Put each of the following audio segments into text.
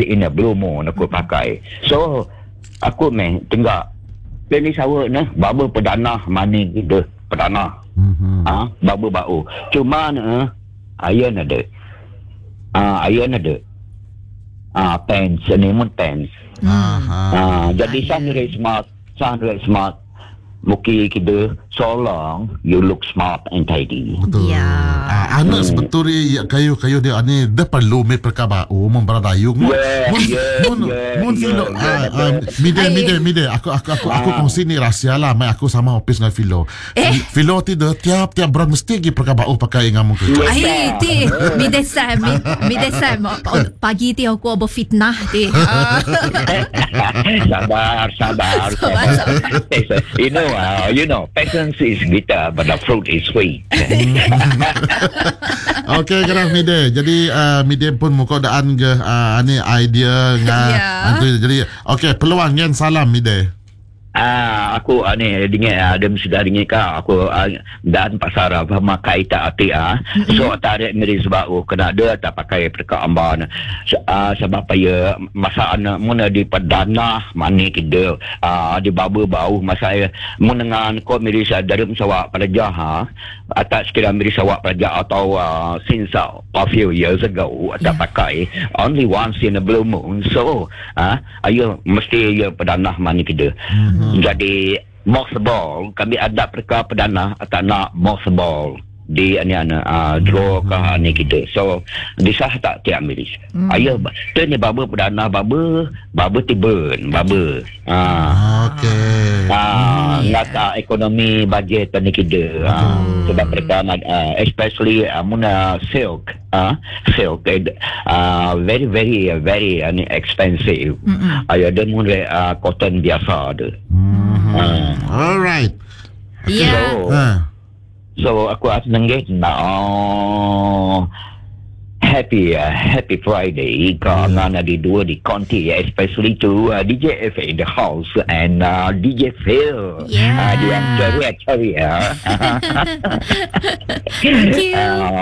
in a blue moon aku pakai. So aku tenggak ni sawak ni baba perdana mana kita perdana. Baba bau. Cuma iron ada. Iron ada. Pants ni mun pants. Jadi sangat smart. Mungkin kita so long you look smart and tidy. Betul. Anak sebetulnya kayu dia ni dah perlu me perkaba memberadayu. Mide aku kongsi ni rahsia lah. Mai aku sama office dengan Philo. Philo tidak tiap bulan mesti pergi perkaba pakai ngamu ke. Ti mide Sam pagi ti aku berfitnah ti. Sabar. You know, patience is bitter, but the fruit is sweet. Okey, kerana Mide. Jadi Mide pun muka daan ke ni idea ngah. Jadi okey, peluang yang salam Mide. Aku ni dingin ada sudah dingin ka aku dan pasar memakai tak ati so tarik ngeri sebab kena ada tak pakai perka amban sebab ya masa anak mun di perdana mani kita di baba bau masa mun dengan ko miri dari sawak peraja atas kira miri sawak peraja atau since a few years ago tak pakai only once in a blue moon so ayo mesti ya perdana mani kita. Jadi most ball kami ada perkara perdana atau nak most ball di draw ke ni kita. So disah tak tiap miris. Ayo tu ni baba perdana baba tiben baba. Okey. Ngata ekonomi bajet ni kita. Sebab mereka especially silk very very expensive. Ayo dia mun cotton biasa ada. Alright. So aku senang happy Friday kerana di dua di Conti especially to DJ F in the house and DJ Phil dia ceria Thank you.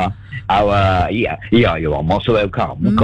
You are most welcome.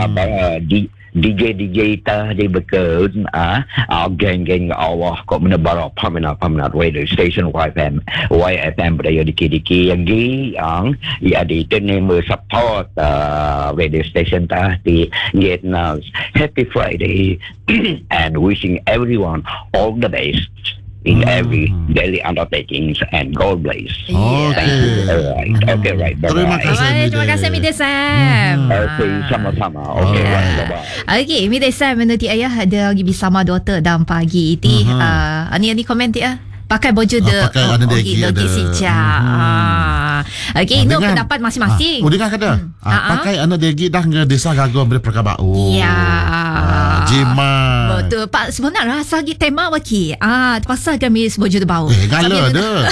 DJ ta di bekerja geng awak kok menebar permanent radio station YFM berada di kiri yang di tenemu support radio station ta di happy Friday and wishing everyone all the best in every daily undertakings and God bless. Thank you. Okay, right. Terima kasih Mide Sam. Okay, sama-sama. Okay, right. Bye-bye. Okay, Mide Sam menurut ayah ada pergi bersama daughter dalam pagi ini. Ani komen dia pakai baju pakai dogi sijak. Okay, itu pendapat masing-masing. Dengar kata pakai anak degi dah ke desa gagom beri perkara Jima. Betul. Pak sebenarnya sagi tema waki. Pasal kami baju tu bau. Gala dah.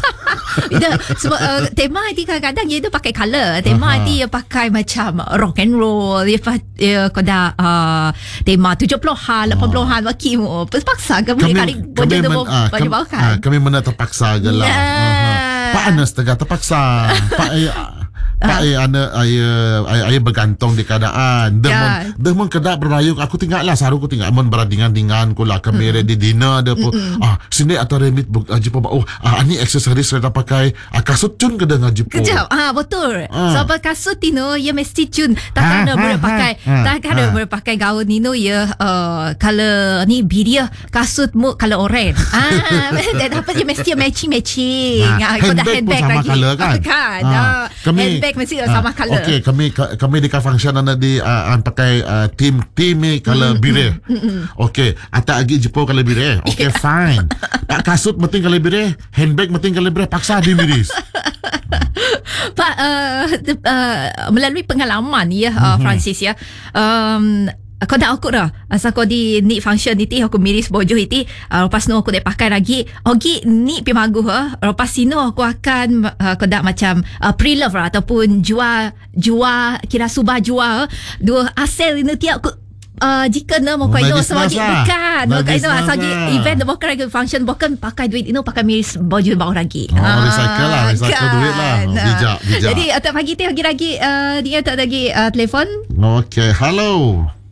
Sebab tema itu kadang-kadang dia pakai color. Tema itu dia pakai macam rock and roll. Dia koda tema 70-an, 80-an waki mu. Paksa kami kali baju bau kan. Kami mana terpaksa je lah. Pak Anas terpaksa. Pak ayah bergantung di keadaan. Demon kedak berayu aku tinggal lah saru aku tinggal mon beradingan ku lah kami ready dinner ada pun sini atau remit jipo ni aksesoris saya pakai kasut cun ke dengan jipo. Kejap betul. Sebab kasut tino ya mesti cun. Takkan ada boleh pakai gaun nino ya color ni biru kasut mu color orange. Dapat ya mesti matching. Kau dah handbag sama lagi. Color kan. Kami mesti sama color. Okey, kami di function ana di pakai team color biru. Okey, ata agi jipo color biru. Okey, fine. Pak kasut penting color biru, handbag penting color biru, paksa di miris. Pak melalui pengalaman Francis kau dah aku dah asal kau di ni function ni aku miris baju itu lepas tu aku dah pakai lagi ni pimagu lepas sino aku akan kau dah macam pre-love ataupun jual kira subah jual dua asal ini tiap aku jika nak kau itu sebagai bukan kau itu asal event bukan lagi function bukan pakai duit ini pakai miris baju baru lagi recycle duit lah bijak jadi atas pagi tu lagi dia tak lagi telefon. Okey, hello.